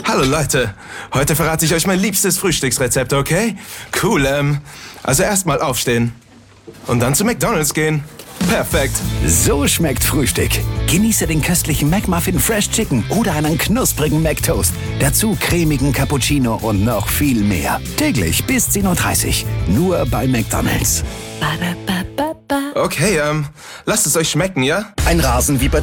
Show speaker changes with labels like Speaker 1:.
Speaker 1: Hallo Leute, heute verrate ich euch mein liebstes Frühstücksrezept, okay? Cool, also erstmal aufstehen und dann zu McDonald's gehen. Perfekt.
Speaker 2: So schmeckt Frühstück. Genieße den köstlichen McMuffin Fresh Chicken oder einen knusprigen McToast. Dazu cremigen Cappuccino und noch viel mehr. Täglich bis 10:30 Uhr. Nur bei McDonald's.
Speaker 1: Okay, lasst es euch schmecken, ja?
Speaker 2: Ein Rasen wie bei